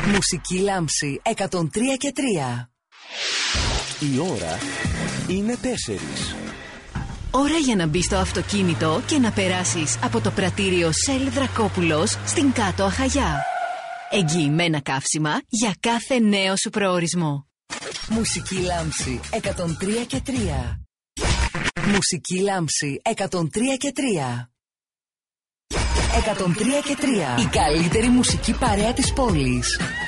Μουσική Λάμψη 103 και 3. Η ώρα είναι 4. Ώρα για να μπεις στο αυτοκίνητο και να περάσεις από το πρατήριο Σέλ Δρακόπουλος στην Κάτω Αχαγιά. Εγγυημένα καύσιμα για κάθε νέο σου προορισμό. Μουσική Λάμψη 103 και 3. Μουσική Λάμψη 103 και 3. 103 και 3. Η καλύτερη μουσική παρέα της πόλης.